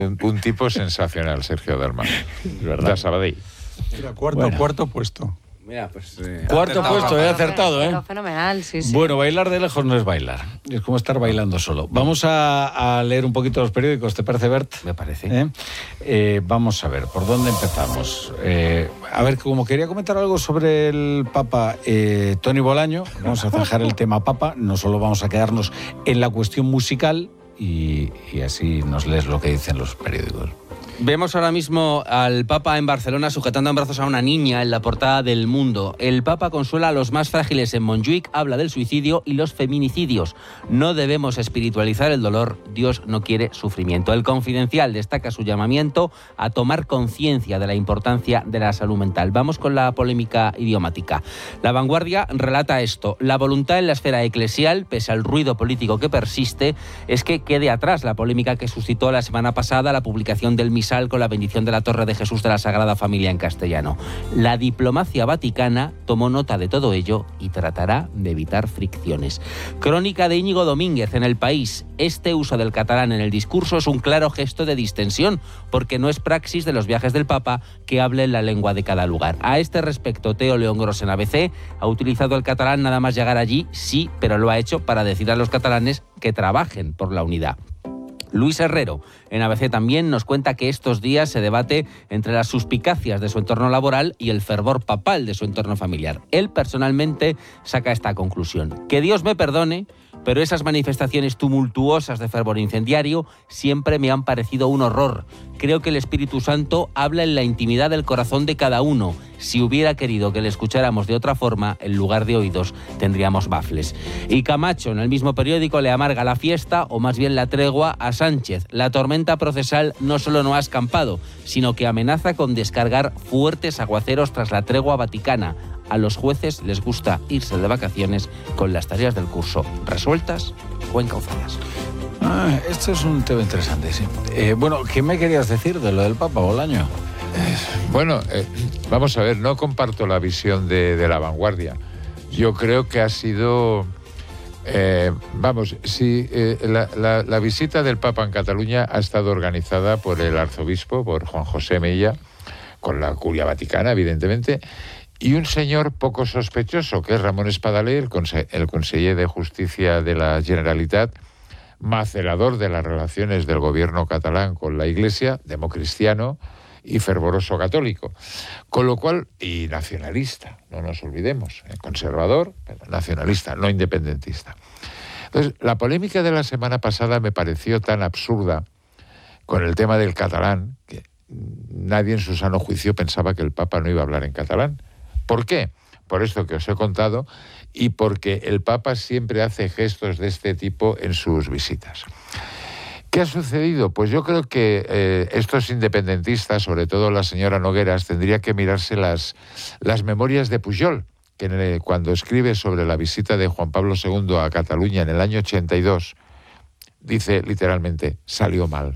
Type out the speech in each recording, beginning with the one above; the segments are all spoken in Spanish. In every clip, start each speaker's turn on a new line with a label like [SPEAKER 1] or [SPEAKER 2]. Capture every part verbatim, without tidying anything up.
[SPEAKER 1] Un, un tipo sensacional, Sergio Dalma. De Sabadell.
[SPEAKER 2] Mira, cuarto,
[SPEAKER 3] bueno.
[SPEAKER 2] cuarto puesto.
[SPEAKER 4] Mira, pues... Eh,
[SPEAKER 3] Cuarto
[SPEAKER 4] acertado,
[SPEAKER 3] puesto, he
[SPEAKER 4] Rafa.
[SPEAKER 3] acertado, ¿eh?
[SPEAKER 5] Pero fenomenal, sí, sí.
[SPEAKER 3] Bueno, bailar de lejos no es bailar. Es como estar bailando solo. Vamos a, a leer un poquito los periódicos, ¿te parece, Bert?
[SPEAKER 4] Me parece.
[SPEAKER 3] ¿Eh? Eh, vamos a ver, ¿por dónde empezamos? Eh, a ver, como quería comentar algo sobre el Papa eh, Toni Bolaño, vamos a zanjar el tema Papa, no solo vamos a quedarnos en la cuestión musical y, y así nos lees lo que dicen los periódicos.
[SPEAKER 4] Vemos ahora mismo al Papa en Barcelona sujetando en brazos a una niña en la portada del Mundo. El Papa consuela a los más frágiles en Montjuic, habla del suicidio y los feminicidios. No debemos espiritualizar el dolor, Dios no quiere sufrimiento. El Confidencial destaca su llamamiento a tomar conciencia de la importancia de la salud mental. Vamos con la polémica idiomática. La Vanguardia relata esto. La voluntad en la esfera eclesial, pese al ruido político que persiste, es que quede atrás la polémica que suscitó la semana pasada la publicación del misal con la bendición de la Torre de Jesús de la Sagrada Familia en castellano. La diplomacia vaticana tomó nota de todo ello y tratará de evitar fricciones. Crónica de Íñigo Domínguez en El País. Este uso del catalán en el discurso es un claro gesto de distensión, porque no es praxis de los viajes del Papa que hable la lengua de cada lugar. A este respecto, Teo León Gros en A B C ha utilizado el catalán nada más llegar allí, sí, pero lo ha hecho para decir a los catalanes que trabajen por la unidad. Luis Herrero, en A B C también, nos cuenta que estos días se debate entre las suspicacias de su entorno laboral y el fervor papal de su entorno familiar. Él personalmente saca esta conclusión: que Dios me perdone, pero esas manifestaciones tumultuosas de fervor incendiario siempre me han parecido un horror. Creo que el Espíritu Santo habla en la intimidad del corazón de cada uno. Si hubiera querido que le escucháramos de otra forma, en lugar de oídos, tendríamos bafles. Y Camacho, en el mismo periódico, le amarga la fiesta, o más bien la tregua, a Sánchez. La tormenta procesal no solo no ha escampado, sino que amenaza con descargar fuertes aguaceros tras la tregua vaticana. A los jueces les gusta irse de vacaciones con las tareas del curso resueltas o encauzadas.
[SPEAKER 3] Ah, esto es un tema interesante, sí. Eh, bueno, ¿qué me querías decir de lo del Papa Bolaño?
[SPEAKER 1] Eh, bueno, eh, vamos a ver, no comparto la visión de, de la Vanguardia. Yo creo que ha sido... Eh, vamos, si eh, la, la, la visita del Papa en Cataluña ha estado organizada por el arzobispo, por Juan José Mella, con la curia vaticana, evidentemente, y un señor poco sospechoso, que es Ramón Espadaler, el, conse el conseller de Justicia de la Generalitat, macerador de las relaciones del gobierno catalán con la Iglesia, democristiano y fervoroso católico. Con lo cual, y nacionalista, no nos olvidemos, ¿eh? Conservador, pero nacionalista, no independentista. Entonces, la polémica de la semana pasada me pareció tan absurda con el tema del catalán, que nadie en su sano juicio pensaba que el Papa no iba a hablar en catalán. ¿Por qué? Por esto que os he contado y porque el Papa siempre hace gestos de este tipo en sus visitas. ¿Qué ha sucedido? Pues yo creo que eh, estos independentistas, sobre todo la señora Nogueras, tendría que mirarse las, las memorias de Pujol, que en el, cuando escribe sobre la visita de Juan Pablo segundo a Cataluña en el año ochenta y dos, dice literalmente, salió mal.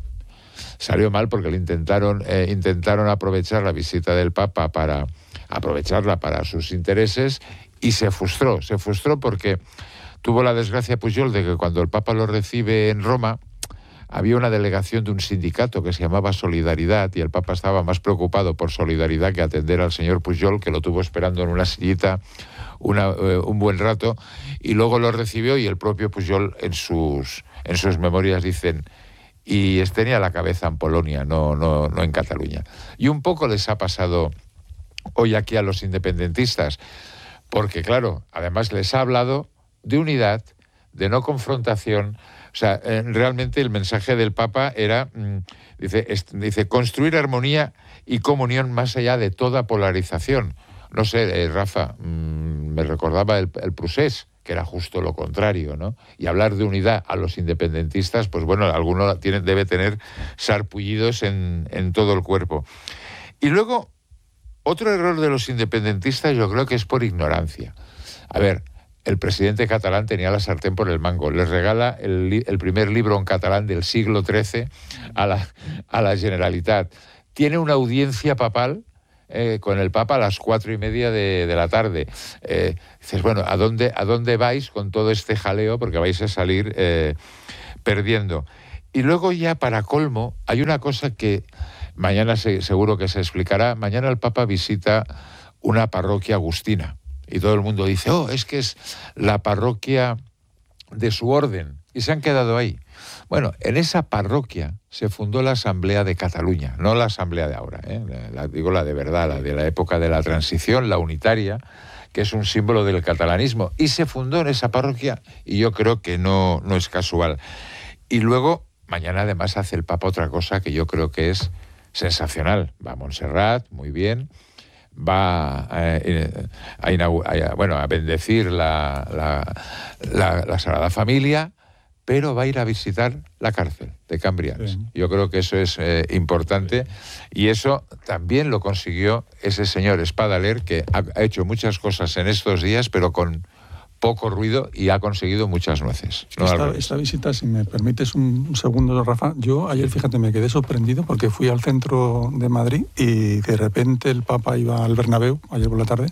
[SPEAKER 1] Salió mal porque le intentaron, eh, intentaron aprovechar la visita del Papa para aprovecharla para sus intereses y se frustró. Se frustró porque tuvo la desgracia Pujol de que cuando el Papa lo recibe en Roma, había una delegación de un sindicato que se llamaba Solidaridad y el Papa estaba más preocupado por Solidaridad que atender al señor Pujol, que lo tuvo esperando en una sillita una, eh, un buen rato, y luego lo recibió y el propio Pujol en sus, en sus memorias dicen, y tenía la cabeza en Polonia, no, no, no en Cataluña. Y un poco les ha pasado hoy aquí a los independentistas, porque claro, además les ha hablado de unidad, de no confrontación. O sea, eh, realmente el mensaje del Papa era, mmm, dice, est, dice, construir armonía y comunión más allá de toda polarización. No sé, eh, Rafa, mmm, me recordaba el, el Prusés, que era justo lo contrario, ¿no? Y hablar de unidad a los independentistas, pues bueno, alguno tiene, debe tener sarpullidos en, en todo el cuerpo. Y luego, otro error de los independentistas yo creo que es por ignorancia. A ver, el presidente catalán tenía la sartén por el mango. Les regala el, el primer libro en catalán del siglo trece a la, a la Generalitat. Tiene una audiencia papal eh, con el Papa a las cuatro y media de, de la tarde. Eh, dices, bueno, ¿a dónde, ¿a dónde vais con todo este jaleo? Porque vais a salir eh, perdiendo. Y luego ya para colmo hay una cosa que mañana se, seguro que se explicará. Mañana el Papa visita una parroquia agustina y todo el mundo dice, oh, es que es la parroquia de su orden, y se han quedado ahí. Bueno, en esa parroquia se fundó la Asamblea de Cataluña, no la Asamblea de ahora, ¿eh? la, digo la de verdad, la de la época de la transición, la unitaria, que es un símbolo del catalanismo, y se fundó en esa parroquia, y yo creo que no, no es casual. Y luego, mañana además hace el Papa otra cosa que yo creo que es sensacional. Va a Montserrat, muy bien, va a, a, a, bueno, a bendecir la, la, la, la Sagrada Familia, pero va a ir a visitar la cárcel de Cambrians. Sí. Yo creo que eso es eh, importante, sí. Y eso también lo consiguió ese señor Espadaler, que ha, ha hecho muchas cosas en estos días, pero con poco ruido, y ha conseguido muchas nueces. No
[SPEAKER 2] esta, esta visita, si me permites un, un segundo, Rafa, yo ayer, fíjate, me quedé sorprendido porque fui al centro de Madrid y de repente el Papa iba al Bernabéu, ayer por la tarde,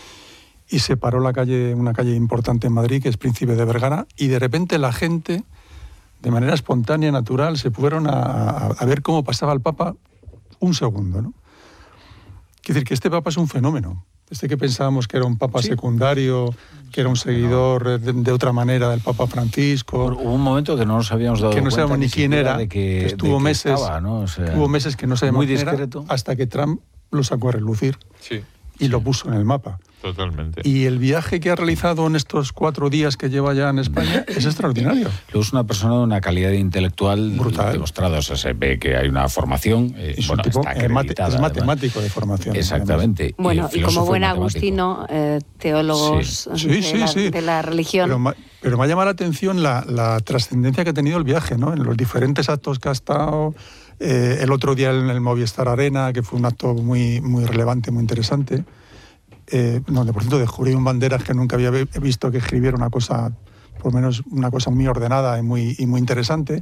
[SPEAKER 2] y se paró la calle, una calle importante en Madrid, que es Príncipe de Vergara, y de repente la gente, de manera espontánea, natural, se fueron a, a, a ver cómo pasaba el Papa un segundo, ¿no? Quiere decir que este Papa es un fenómeno. Este que pensábamos que era un Papa sí. secundario, que era un seguidor de, de otra manera del Papa Francisco.
[SPEAKER 3] Hubo un momento que no nos habíamos dado
[SPEAKER 2] que no
[SPEAKER 3] cuenta
[SPEAKER 2] sabíamos ni quién era,
[SPEAKER 3] de que,
[SPEAKER 2] que estuvo
[SPEAKER 3] de que
[SPEAKER 2] meses,
[SPEAKER 3] estaba, ¿no? O sea,
[SPEAKER 2] hubo meses que no sabíamos
[SPEAKER 3] muy discreto.
[SPEAKER 2] Quién era, hasta que Trump lo sacó a relucir
[SPEAKER 1] sí.
[SPEAKER 2] y sí. lo puso en el mapa.
[SPEAKER 1] Totalmente.
[SPEAKER 2] Y el viaje que ha realizado en estos cuatro días que lleva ya en España es extraordinario.
[SPEAKER 3] Luego es una persona de una calidad intelectual brutal, demostrada. O sea, se ve que hay una formación. Eh,
[SPEAKER 2] es,
[SPEAKER 3] bueno,
[SPEAKER 2] tipo,
[SPEAKER 3] está
[SPEAKER 2] es, mate, es matemático
[SPEAKER 3] además.
[SPEAKER 2] de formación.
[SPEAKER 3] Exactamente.
[SPEAKER 5] Además. Bueno, y, y como buen agustino, eh, teólogos
[SPEAKER 2] sí.
[SPEAKER 5] de,
[SPEAKER 2] Sí, sí,
[SPEAKER 5] la,
[SPEAKER 2] sí.
[SPEAKER 5] de la religión.
[SPEAKER 2] Pero, ma, pero me ha llamado la atención la, la trascendencia que ha tenido el viaje, ¿no? En los diferentes actos que ha estado. Eh, el otro día en el Movistar Arena, que fue un acto muy, muy relevante, muy interesante. Eh, donde, por cierto, descubrí un Banderas que nunca había visto que escribiera una cosa, por lo menos una cosa muy ordenada y muy, y muy interesante.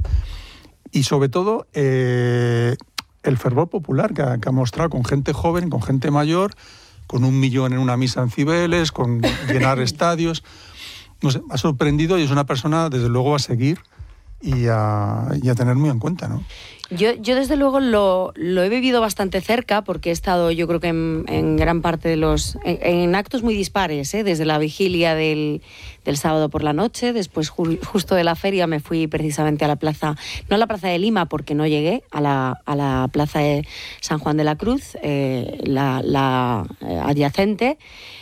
[SPEAKER 2] Y sobre todo, eh, el fervor popular que ha, que ha mostrado con gente joven, con gente mayor, con un millón en una misa en Cibeles, con llenar estadios. No sé, me ha sorprendido y es una persona, desde luego, a seguir y a, y a tener muy en cuenta, ¿no?
[SPEAKER 5] Yo, yo desde luego lo, lo he vivido bastante cerca porque he estado, yo creo que en, en gran parte de los... en, en actos muy dispares, ¿eh? Desde la vigilia del, del sábado por la noche, después ju, justo de la feria me fui precisamente a la plaza, no a la plaza de Lima porque no llegué, a la, a la plaza de San Juan de la Cruz, eh, la, la eh, adyacente.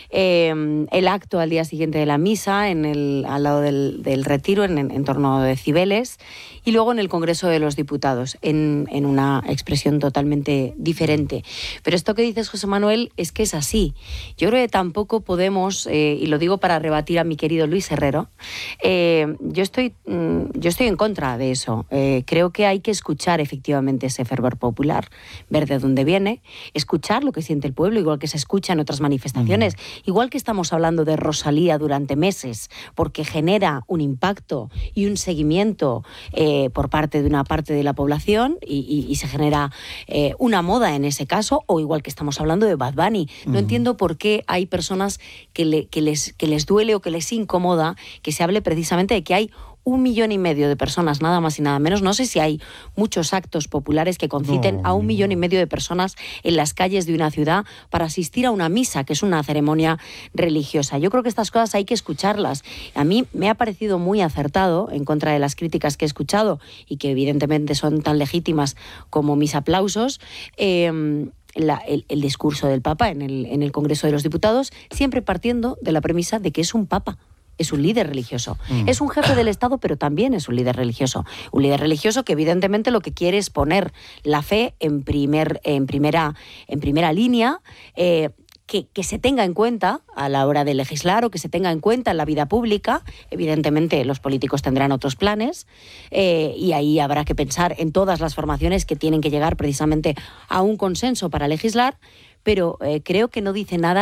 [SPEAKER 5] Eh, el acto al día siguiente de la misa, en el, al lado del, del retiro, en, en torno de Cibeles, y luego en el Congreso de los Diputados, en, en una expresión totalmente diferente. Pero esto que dices, José Manuel, es que es así. Yo creo que tampoco podemos, eh, y lo digo para rebatir a mi querido Luis Herrero, eh, yo, estoy, mm, yo estoy en contra de eso. Eh, creo que hay que escuchar efectivamente ese fervor popular, ver de dónde viene, escuchar lo que siente el pueblo, igual que se escucha en otras manifestaciones. Mm. Igual que estamos hablando de Rosalía durante meses, porque genera un impacto y un seguimiento eh, por parte de una parte de la población y, y, y se genera eh, una moda en ese caso, o igual que estamos hablando de Bad Bunny. No uh-huh. entiendo por qué hay personas que, le, que, les, que les duele o que les incomoda que se hable precisamente de que hay un millón y medio de personas, nada más y nada menos. No sé si hay muchos actos populares que conciten no. a un millón y medio de personas en las calles de una ciudad para asistir a una misa, que es una ceremonia religiosa. Yo creo que estas cosas hay que escucharlas. A mí me ha parecido muy acertado, en contra de las críticas que he escuchado y que evidentemente son tan legítimas como mis aplausos, eh, La, el, el discurso del Papa en el, en el Congreso de los Diputados, siempre partiendo de la premisa de que es un Papa. Es un líder religioso. Mm. Es un jefe del Estado, pero también es un líder religioso. Un líder religioso que evidentemente lo que quiere es poner la fe en, primer, en, primera, en primera línea, eh, que, que se tenga en cuenta a la hora de legislar o que se tenga en cuenta en la vida pública. Evidentemente los políticos tendrán otros planes eh, y ahí habrá que pensar en todas las formaciones que tienen que llegar precisamente a un consenso para legislar, pero eh, creo que no dice nada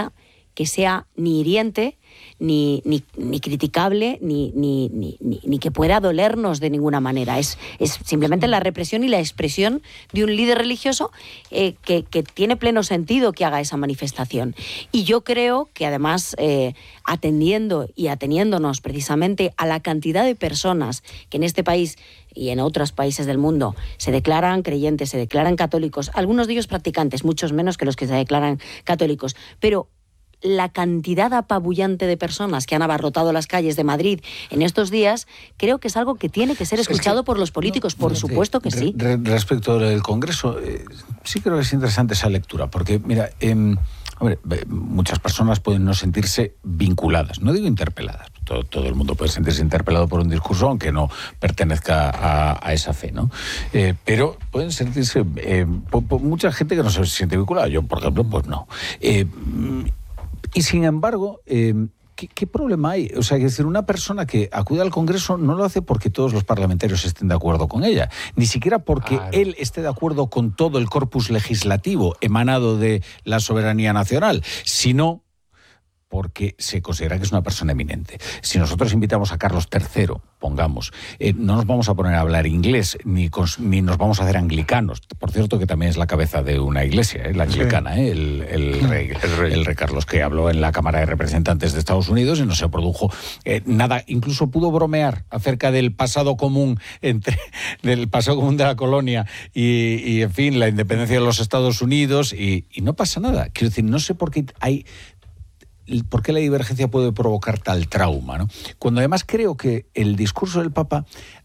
[SPEAKER 5] que sea ni hiriente, ni, ni, ni criticable, ni, ni, ni, ni que pueda dolernos de ninguna manera. Es, es simplemente la represión y la expresión de un líder religioso eh, que, que tiene pleno sentido que haga esa manifestación. Y yo creo que además, eh, atendiendo y ateniéndonos precisamente a la cantidad de personas que en este país y en otros países del mundo se declaran creyentes, se declaran católicos, algunos de ellos practicantes, muchos menos que los que se declaran católicos, pero la cantidad apabullante de personas que han abarrotado las calles de Madrid en estos días, creo que es algo que tiene que ser escuchado es que, por los políticos, no, por fíjate, supuesto que sí.
[SPEAKER 3] Re, respecto del Congreso, eh, sí creo que es interesante esa lectura, porque mira, eh, hombre, muchas personas pueden no sentirse vinculadas, no digo interpeladas, todo, todo el mundo puede sentirse interpelado por un discurso aunque no pertenezca a, a esa fe, ¿no? Eh, pero pueden sentirse, eh, por, por mucha gente que no se siente vinculada, yo por ejemplo, pues no. Eh, Y sin embargo, eh, ¿qué, ¿qué problema hay? O sea, es decir, una persona que acude al Congreso no lo hace porque todos los parlamentarios estén de acuerdo con ella, ni siquiera porque claro. él esté de acuerdo con todo el corpus legislativo emanado de la soberanía nacional, sino porque se considera que es una persona eminente. Si nosotros invitamos a Carlos tercero, pongamos, eh, no nos vamos a poner a hablar inglés, ni, con, ni nos vamos a hacer anglicanos. Por cierto, que también es la cabeza de una iglesia, ¿eh? la anglicana, ¿eh? el, el, rey, el, rey. el rey Carlos, que habló en la Cámara de Representantes de Estados Unidos y no se produjo eh, nada. Incluso pudo bromear acerca del pasado común entre del pasado común de la colonia y, y en fin, la independencia de los Estados Unidos y, y no pasa nada. Quiero decir, no sé por qué hay... ¿Por qué la divergencia puede provocar tal trauma, ¿no? Cuando además creo que el discurso del Papa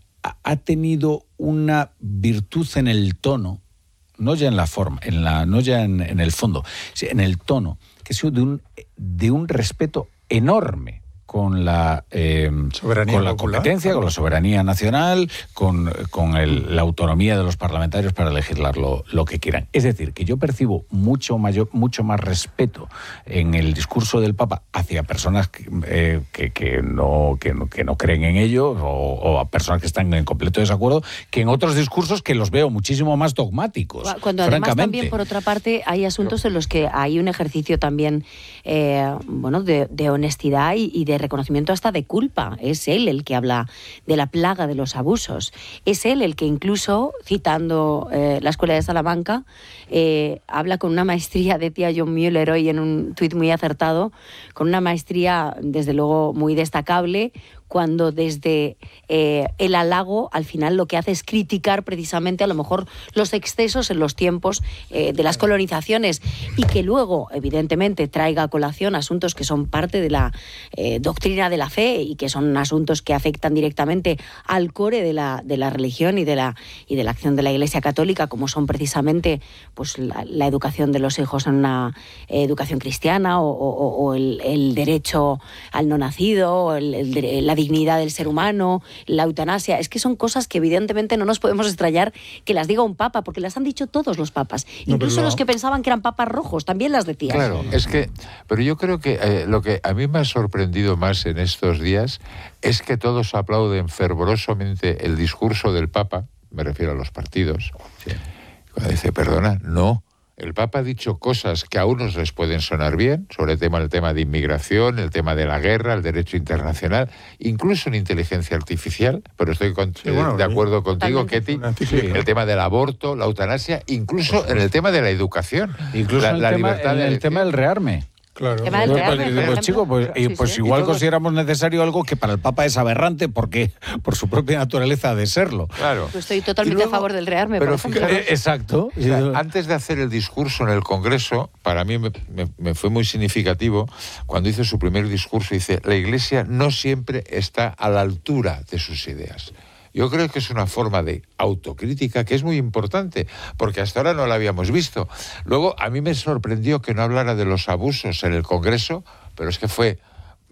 [SPEAKER 3] ha tenido una virtud en el tono, no ya en la forma, en la, no ya en, en el fondo, en el tono, que ha sido de un, de un respeto enorme con la, eh, con la competencia, con la soberanía nacional, con, con el, la autonomía de los parlamentarios para legislar lo, lo que quieran. Es decir, que yo percibo mucho, mayor, mucho más respeto en el discurso del Papa hacia personas que, eh, que, que, no, que, no, que no creen en ello o, o a personas que están en completo desacuerdo que en otros discursos que los veo muchísimo más dogmáticos.
[SPEAKER 5] Cuando además también, por otra parte, hay asuntos en los que hay un ejercicio también eh, bueno, de, de honestidad y, y de reconocimiento hasta de culpa. Es él el que habla de la plaga de los abusos. Es él el que incluso, citando eh, la Escuela de Salamanca, eh, habla con una maestría, decía John Mueller hoy en un tuit muy acertado, con una maestría desde luego muy destacable, cuando desde eh, el halago al final lo que hace es criticar precisamente a lo mejor los excesos en los tiempos eh, de las colonizaciones y que luego evidentemente traiga a colación asuntos que son parte de la eh, doctrina de la fe y que son asuntos que afectan directamente al core de la, de la religión y de la, y de la acción de la Iglesia Católica, como son precisamente pues, la, la educación de los hijos en una eh, educación cristiana o, o, o el, el derecho al no nacido, o el, el, la dignidad del ser humano, la eutanasia. Es que son cosas que evidentemente no nos podemos extrañar que las diga un papa, porque las han dicho todos los papas. No, Incluso no. los que pensaban que eran papas rojos, también las decían.
[SPEAKER 1] Claro, es que, pero yo creo que eh, lo que a mí me ha sorprendido más en estos días es que todos aplauden fervorosamente el discurso del Papa, me refiero a los partidos. Sí. Cuando dice, perdona, no. El Papa ha dicho cosas que a unos les pueden sonar bien, sobre el tema, el tema de inmigración, el tema de la guerra, el derecho internacional, incluso en inteligencia artificial, pero estoy con, sí, bueno, de acuerdo contigo, Ketty, sí. el tema del aborto, la eutanasia, incluso en el tema de la educación.
[SPEAKER 3] Incluso la, en el, la tema, libertad en de el tema del rearme.
[SPEAKER 2] Claro.
[SPEAKER 3] Pues, pues, pues, chico, pues, sí, pues sí, igual consideramos necesario algo que para el Papa es aberrante porque por su propia naturaleza ha de serlo.
[SPEAKER 1] Claro.
[SPEAKER 5] Yo estoy totalmente luego, a favor del rearme.
[SPEAKER 1] Pero
[SPEAKER 5] por
[SPEAKER 1] fíjate,
[SPEAKER 3] eh, exacto.
[SPEAKER 1] O sea, antes de hacer el discurso en el Congreso, para mí me, me, me fue muy significativo cuando hizo su primer discurso. Dice, la Iglesia no siempre está a la altura de sus ideas. Yo creo que es una forma de autocrítica que es muy importante, porque hasta ahora no la habíamos visto. Luego, a mí me sorprendió que no hablara de los abusos en el Congreso, pero es que fue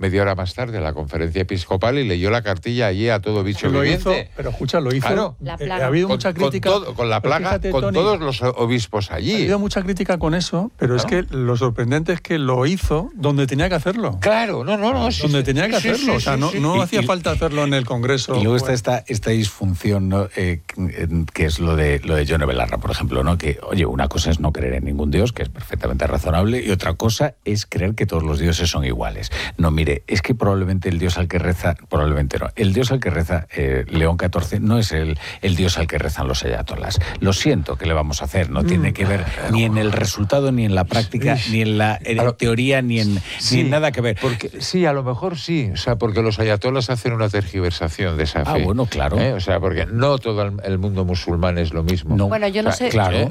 [SPEAKER 1] media hora más tarde a la conferencia episcopal y leyó la cartilla allí a todo bicho
[SPEAKER 2] lo
[SPEAKER 1] viviente.
[SPEAKER 2] hizo, pero escucha, lo hizo.
[SPEAKER 1] Claro.
[SPEAKER 5] La
[SPEAKER 2] eh,
[SPEAKER 5] plaga.
[SPEAKER 2] ha habido
[SPEAKER 1] Con,
[SPEAKER 2] mucha
[SPEAKER 1] con
[SPEAKER 2] crítica.
[SPEAKER 1] todo- con la
[SPEAKER 2] pero
[SPEAKER 1] plaga,
[SPEAKER 2] fíjate,
[SPEAKER 1] con
[SPEAKER 2] Tony,
[SPEAKER 1] todos los obispos
[SPEAKER 2] Ha
[SPEAKER 1] allí.
[SPEAKER 2] habido mucha crítica con eso, pero es
[SPEAKER 1] Claro.
[SPEAKER 2] que lo sorprendente es que lo hizo donde tenía que hacerlo.
[SPEAKER 1] Claro, no, no, no. sí,
[SPEAKER 2] donde
[SPEAKER 1] sí,
[SPEAKER 2] tenía que
[SPEAKER 1] sí,
[SPEAKER 2] hacerlo.
[SPEAKER 1] sí,
[SPEAKER 2] o sea,
[SPEAKER 1] sí,
[SPEAKER 2] no,
[SPEAKER 1] sí.
[SPEAKER 2] no
[SPEAKER 3] Y-
[SPEAKER 2] hacía
[SPEAKER 3] y-
[SPEAKER 2] falta hacerlo en el Congreso.
[SPEAKER 3] Y luego está
[SPEAKER 2] Bueno,
[SPEAKER 3] esta, esta disfunción, ¿no? Eh, que es lo de lo de Yone Belarra, por ejemplo, ¿no? Que, oye, una cosa es no creer en ningún dios, que es perfectamente razonable, y otra cosa es creer que todos los dioses son iguales. No, mire, es que probablemente el dios al que reza, probablemente no, el dios al que reza eh, León catorce no es el, el dios al que rezan los ayatolás. Lo siento, ¿qué le vamos a hacer? No tiene que ver ni en el resultado, ni en la práctica,
[SPEAKER 1] Sí.
[SPEAKER 3] ni en la en
[SPEAKER 1] Claro.
[SPEAKER 3] teoría, ni en,
[SPEAKER 1] Sí,
[SPEAKER 3] ni en nada que ver.
[SPEAKER 1] Porque, sí, a lo mejor sí. O sea, porque los ayatolas hacen una tergiversación de esa
[SPEAKER 3] Ah,
[SPEAKER 1] fe.
[SPEAKER 3] bueno, claro.
[SPEAKER 1] ¿Eh? O sea, porque no todo el, el mundo musulmán es lo mismo.
[SPEAKER 3] No.
[SPEAKER 5] Bueno, yo no
[SPEAKER 1] O sea,
[SPEAKER 5] sé.
[SPEAKER 3] claro.
[SPEAKER 1] ¿eh?